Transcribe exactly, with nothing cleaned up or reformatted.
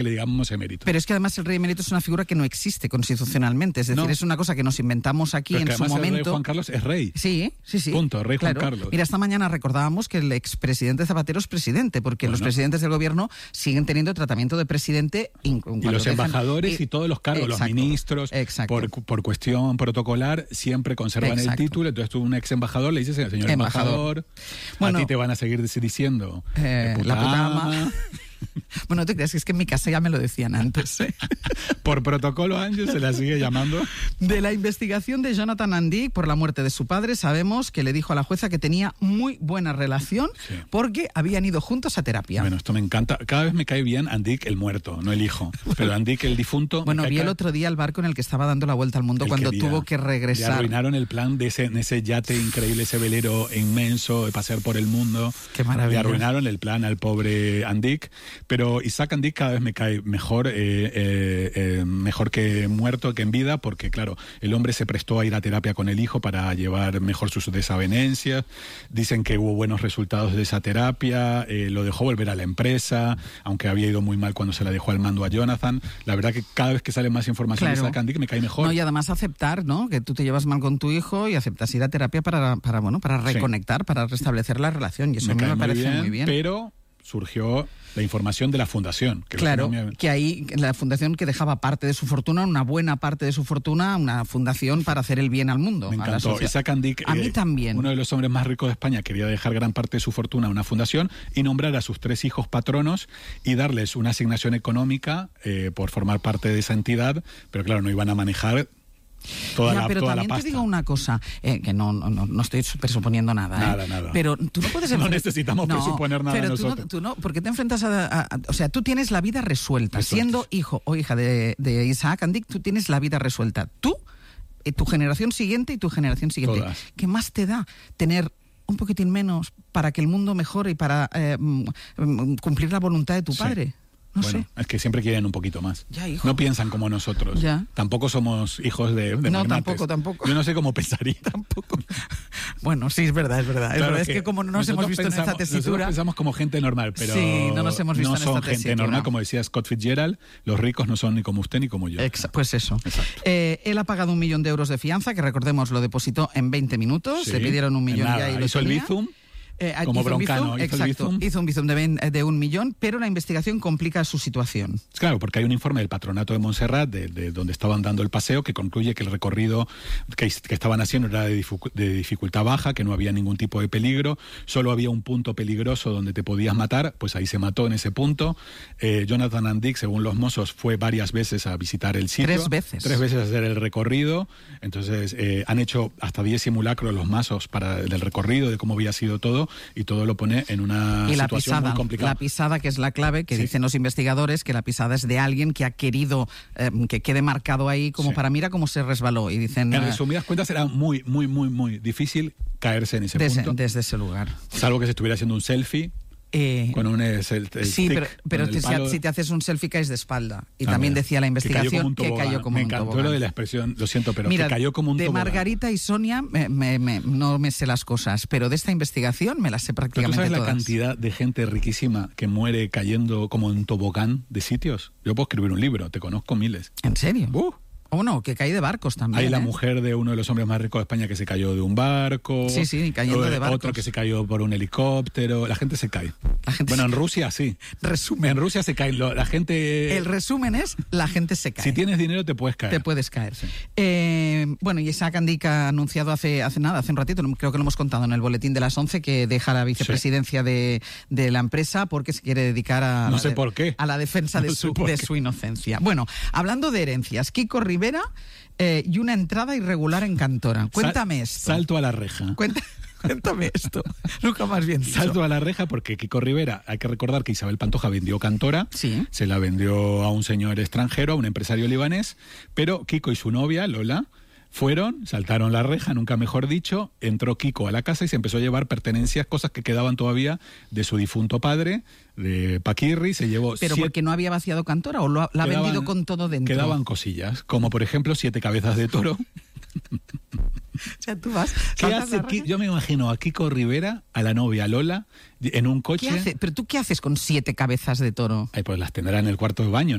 le digamos emérito. Pero es que además el rey emérito es una figura que no existe constitucionalmente, es decir, no. es una cosa que nos inventamos aquí Pero en su momento. El rey Juan Carlos es rey. Sí, sí, sí. Punto, rey claro. Juan Carlos. Mira, esta mañana recordábamos que el expresidente Zapatero es presidente, porque bueno. los presidentes del gobierno siguen teniendo tratamiento de presidente. Y los dejan, embajadores y, y todos los cargos, exacto, los ministros, exacto. Por, por cuestión protocolar, siempre conservan exacto. el título. Entonces tú, un ex embajador, le dices, señor embajador, embajador bueno, a ti te van a seguir diciendo eh, puta la puta ama. Bueno, no te creas que es que en mi casa ya me lo decían antes, ¿eh? Por protocolo, Ángel se la sigue llamando. De la investigación de Jonathan Andic por la muerte de su padre, sabemos que le dijo a la jueza que tenía muy buena relación sí. porque habían ido juntos a terapia. Bueno, esto me encanta. Cada vez me cae bien Andic el muerto, no el hijo. Pero Andic el difunto... Bueno, vi el otro día el barco en el que estaba dando la vuelta al mundo cuando quería. tuvo que regresar. Le arruinaron el plan de ese, en ese yate increíble, ese velero inmenso de pasear por el mundo. Qué maravilla. Le arruinaron el plan al pobre Andic. Pero Isaac Andic cada vez me cae mejor, eh, eh, eh, mejor que muerto, que en vida, porque claro, el hombre se prestó a ir a terapia con el hijo para llevar mejor sus desavenencias. Dicen que hubo buenos resultados de esa terapia, eh, lo dejó volver a la empresa, aunque había ido muy mal cuando se la dejó al mando a Jonathan. La verdad que cada vez que sale más información claro. de Isaac Andic me cae mejor. No, y además aceptar, ¿no? Que tú te llevas mal con tu hijo y aceptas ir a terapia para, para bueno, para reconectar, sí. para restablecer la relación. Y eso me a mí me parece muy bien, muy bien. Pero surgió la información de la fundación. Que claro, me... que ahí la fundación que dejaba parte de su fortuna, una buena parte de su fortuna, una fundación para hacer el bien al mundo. Me encantó. A Isaac Andic, a mí eh, también. Uno de los hombres más ricos de España, quería dejar gran parte de su fortuna a una fundación y nombrar a sus tres hijos patronos y darles una asignación económica eh, por formar parte de esa entidad, pero claro, no iban a manejar Toda ya, la, pero toda también la te digo una cosa, eh, que no, no, no estoy presuponiendo nada. Nada, eh, nada. Pero tú no puedes... No necesitamos no, presuponer nada pero nosotros. Tú no, tú no, porque te enfrentas a, a, a... O sea, tú tienes la vida resuelta. Exacto. Siendo hijo o hija de, de Isaac Andic, tú tienes la vida resuelta. Tú, eh, tu generación siguiente y tu generación siguiente. Todas. ¿Qué más te da tener un poquitín menos para que el mundo mejore y para eh, cumplir la voluntad de tu sí. padre? No bueno, sé. Es que siempre quieren un poquito más. Ya, hijo. No piensan como nosotros. Ya. Tampoco somos hijos de, de No, magnates. tampoco, tampoco. Yo no sé cómo pensaría. Tampoco. Bueno, sí, es verdad, es verdad. Claro, es verdad, que es que como no nos hemos visto pensamos, en esta tesitura... Nosotros pensamos como gente normal, pero sí, no nos hemos visto no en son esta gente tesitura. normal, como decía Scott Fitzgerald, los ricos no son ni como usted ni como yo. Exa pues eso. Exacto. Eh, él ha pagado un millón de euros de fianza, que recordemos lo depositó en veinte minutos, sí, le pidieron un millón nada, y ahí lo hizo tenía. el Bizum. Eh, como hizo Broncano, un bizum, hizo exacto, el bizum. hizo un bizum de, de un millón, pero la investigación complica su situación. Claro, porque hay un informe del Patronato de Montserrat, de, de donde estaban dando el paseo, que concluye que el recorrido que, que estaban haciendo era de, dificu de dificultad baja, que no había ningún tipo de peligro, solo había un punto peligroso donde te podías matar, pues ahí se mató en ese punto. Eh, Jonathan Andic, según los mozos, fue varias veces a visitar el sitio. Tres veces. Tres veces a hacer el recorrido. Entonces, eh, han hecho hasta diez simulacros los mazos para del recorrido, de cómo había sido todo, y todo lo pone en una y la situación pisada, muy complicada. La pisada, que es la clave, que sí. dicen los investigadores, que la pisada es de alguien que ha querido eh, que quede marcado ahí como sí. para mira cómo se resbaló. Y dicen, en resumidas cuentas, era muy, muy, muy, muy difícil caerse en ese desde, punto. Desde ese lugar. Salvo que se estuviera haciendo un selfie. Eh, con un el, el sí, stick, pero, pero el te, palo... si te haces un selfie caes de espalda. Y ah, también mira, decía la investigación que cayó como un tobogán. Que cayó como Me un encantó tobogán. lo de la expresión, lo siento, pero Mira, que cayó como un de tobogán. Margarita y Sonia me, me, me, no me sé las cosas, pero de esta investigación me las sé prácticamente ¿Tú sabes todas. la cantidad de gente riquísima que muere cayendo como en tobogán de sitios? Yo puedo escribir un libro, te conozco miles. ¿En serio? Uh. O no, que cae de barcos también. Hay la ¿eh? mujer de uno de los hombres más ricos de España que se cayó de un barco. Sí, sí, cayendo de barcos. Otro que se cayó por un helicóptero. La gente se cae. La gente bueno, se en cae. Rusia sí. Resumen. En Rusia se cae. La gente... El resumen es, la gente se cae. Si tienes dinero te puedes caer. Te puedes caer. Sí. Eh, bueno, y Isaac Andic ha anunciado hace, hace nada, hace un ratito, creo que lo hemos contado en el boletín de las once, que deja la vicepresidencia sí. de, de la empresa porque se quiere dedicar a, no la, sé de, por qué. a la defensa no de, su, sé de su inocencia. Bueno, hablando de herencias, Kiko Rivera... Eh, y una entrada irregular en Cantora. Cuéntame Sal, esto. Salto a la reja. Cuenta, cuéntame esto. Nunca más bien dicho. Salto a la reja porque Kiko Rivera, hay que recordar que Isabel Pantoja vendió Cantora, sí. se la vendió a un señor extranjero, a un empresario libanés, pero Kiko y su novia, Lola, fueron, saltaron la reja, nunca mejor dicho, entró Kiko a la casa y se empezó a llevar pertenencias, cosas que quedaban todavía de su difunto padre, de Paquirri, se llevó... ¿Pero siete... porque no había vaciado Cantora o lo ha, la ha quedaban, vendido con todo dentro? Quedaban cosillas, como por ejemplo siete cabezas de toro. O sea, tú vas... ¿Qué hace? Ki- yo me imagino a Kiko Rivera, a la novia Lola, en un coche... ¿Qué hace? ¿Pero tú qué haces con siete cabezas de toro? Ay, pues las tendrá en el cuarto de baño,